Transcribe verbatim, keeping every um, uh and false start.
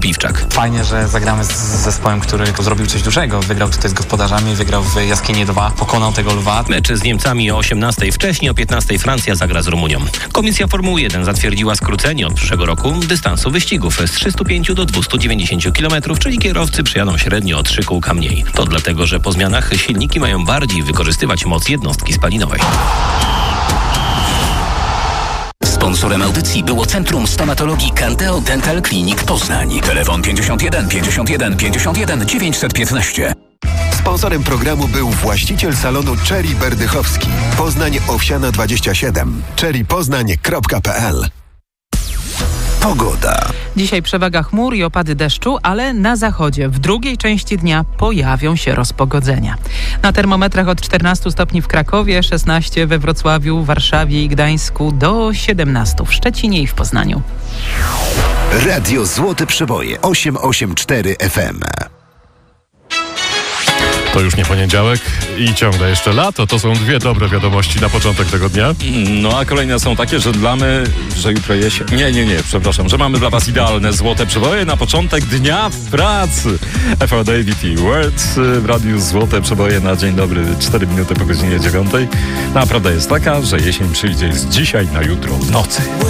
Piwczak. Fajnie, że zagramy z zespołem, który zrobił coś dużego. Wygrał tutaj z gospodarzami, wygrał w Jaskini dwa, pokonał tego lwa. Mecz z Niemcami o osiemnastej, wcześniej o piętnastej Francja zagra z Rumunią. Komisja Formuły jeden zatwierdziła skrócenie od przyszłego roku dystansu wyścigów z trzystu pięciu do dwustu dziewięćdziesięciu kilometrów, czyli kierowcy przyjadą średnio o trzy kółka mniej. To dlatego, że po zmianach silniki mają bardziej wykorzystywać moc jednostki spalinowej. Sponsorem audycji było Centrum Stomatologii Candeo Dental Clinic Poznań. Telefon pięćdziesiąt jeden pięćdziesiąt jeden pięćdziesiąt jeden dziewięćset piętnaście. Sponsorem programu był właściciel salonu Cherry Berdychowski. Poznań Owsiana dwadzieścia siedem. cherry poznań kropka p l. Pogoda. Dzisiaj przewaga chmur i opady deszczu, ale na zachodzie w drugiej części dnia pojawią się rozpogodzenia. Na termometrach od czternastu stopni w Krakowie, szesnaście we Wrocławiu, Warszawie i Gdańsku, do siedemnastu w Szczecinie i w Poznaniu. Radio Złote Przeboje osiemset osiemdziesiąt cztery F M. To już nie poniedziałek i ciągle jeszcze lato. To są dwie dobre wiadomości na początek tego dnia. No a kolejne są takie, że dlamy, że jutro jesień. Nie, nie, nie, przepraszam, że mamy dla was idealne złote przeboje na początek dnia w pracy. F R David i Words w radiu Złote Przeboje na dzień dobry, cztery minuty po godzinie dziewiątej. Naprawdę jest taka, że jesień przyjdzie z dzisiaj na jutro w nocy.